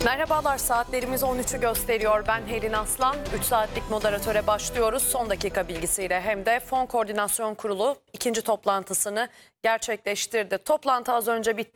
Merhabalar, saatlerimiz 13'ü gösteriyor. Ben Helin Aslan. 3 saatlik moderatöre başlıyoruz. Son dakika bilgisiyle hem de Fon Koordinasyon Kurulu ikinci toplantısını gerçekleştirdi. Toplantı az önce bitti.